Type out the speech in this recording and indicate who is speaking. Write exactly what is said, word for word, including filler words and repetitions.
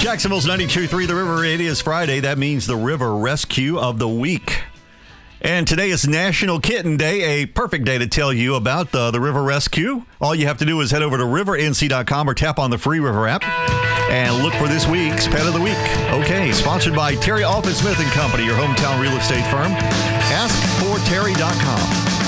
Speaker 1: Jacksonville's ninety-two point three The River. It is Friday. That means the River Rescue of the Week. And today is National Kitten Day, a perfect day to tell you about the, the River Rescue. All you have to do is head over to river n c dot com or tap on the free River app and look for this week's Pet of the Week. Okay, sponsored by Terry Alford Smith and Company, your hometown real estate firm. ask for terry dot com.